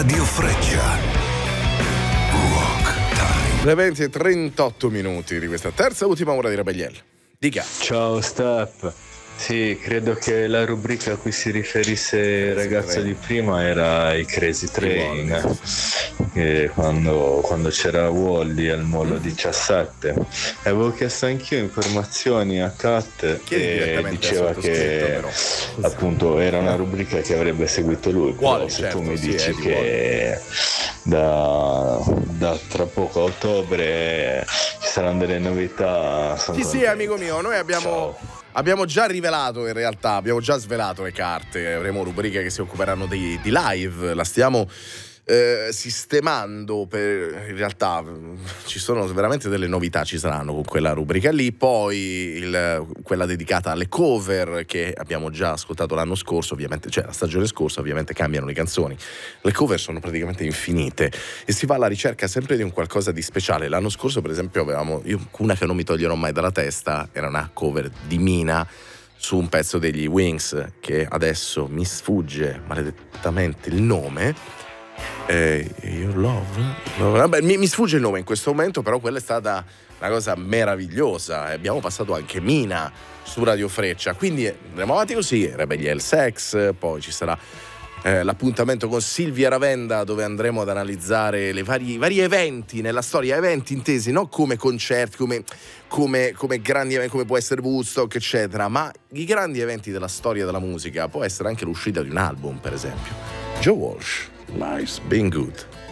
Radio Freccia. Rock Time. Le 20 e 38 minuti di questa terza e ultima ora di Rebelliel. Dica. Ciao Step. Sì, credo che la rubrica a cui si riferisse il ragazzo di prima era i Crazy Train, che quando c'era Wally al Molo 17 avevo chiesto anch'io informazioni a Kat e diceva che appunto era una rubrica che avrebbe seguito lui. Però se tu mi dici che da tra poco a ottobre ci saranno delle novità, sì, amico mio, noi abbiamo già rivelato, in realtà abbiamo già svelato le carte. Avremo rubriche che si occuperanno di live, la stiamo sistemando. In realtà ci sono veramente delle novità, ci saranno con quella rubrica lì. Poi quella dedicata alle cover che abbiamo già ascoltato l'anno scorso, ovviamente, cioè la stagione scorsa, ovviamente cambiano le canzoni, le cover sono praticamente infinite e si va alla ricerca sempre di un qualcosa di speciale. L'anno scorso per esempio una che non mi toglierò mai dalla testa, era una cover di Mina su un pezzo degli Wings che adesso mi sfugge maledettamente il nome. Your Love? Vabbè, mi sfugge il nome in questo momento, però quella è stata una cosa meravigliosa. Abbiamo passato anche Mina su Radio Freccia, quindi andremo avanti così. Rebelliel Sex, poi ci sarà l'appuntamento con Silvia Ravenda, dove andremo ad analizzare i vari eventi nella storia, eventi intesi non come concerti, come grandi eventi, come può essere Woodstock eccetera, ma i grandi eventi della storia della musica. Può essere anche l'uscita di un album, per esempio. Joe Walsh, Life's Been Good.